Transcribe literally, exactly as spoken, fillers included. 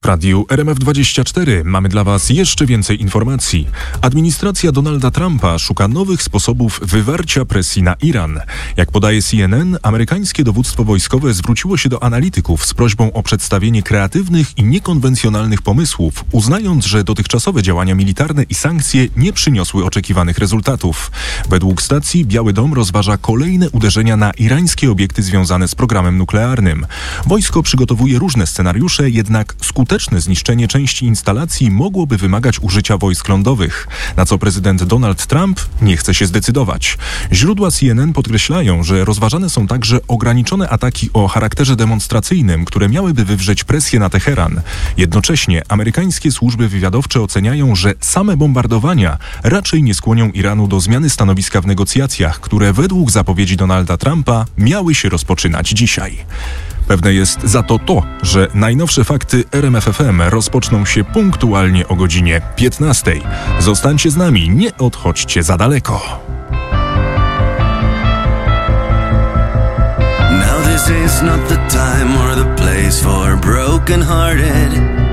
radiu R M F dwadzieścia cztery mamy dla Was jeszcze więcej informacji. Administracja Donalda Trumpa szuka nowych sposobów wywarcia presji na Iran. Jak podaje C N N, amerykańskie dowództwo wojskowe zwróciło się do analityków z prośbą o przedstawienie kreatywnych i niekonwencjonalnych pomysłów, uznając, że dotychczasowe działania militarne i sankcje nie przyniosły oczekiwanych rezultatów. Według stacji Biały Dom rozważa kolejne uderzenia na irańskie obiekty związane z programem nuklearnym. Wojsko przygotowuje różne scenariusze, jednak skuteczne zniszczenie części instalacji mogłoby wymagać użycia wojsk lądowych, na co prezydent Donald Trump nie chce się zdecydować. Źródła C N N podkreślają, że rozważane są także ograniczone ataki o charakterze demonstracyjnym, które miałyby wywrzeć presję na Teheran. Jednocześnie amerykańskie służby wywiadowcze oceniają, że same bombardowania raczej nie skłonią Iranu do zmiany stanowiska w negocjacjach, które według zapowiedzi Donalda Trumpa miały się rozpoczynać dzisiaj. Pewne jest za to to, że najnowsze fakty R M F F M rozpoczną się punktualnie o godzinie piętnastej. Zostańcie z nami, nie odchodźcie za daleko. Now this is not the time or the place for broken-hearted.